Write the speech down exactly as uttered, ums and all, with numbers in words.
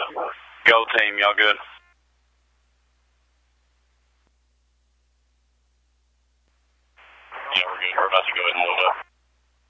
Go team, y'all good? Yeah, we're good. We're about to go ahead and load up.